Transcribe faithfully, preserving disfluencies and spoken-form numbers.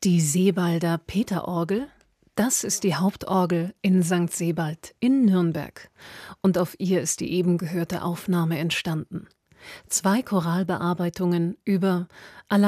Die Sebalder Peterorgel, das ist die Hauptorgel in Sankt Sebald in Nürnberg, und auf ihr ist die eben gehörte Aufnahme entstanden. Zwei Choralbearbeitungen über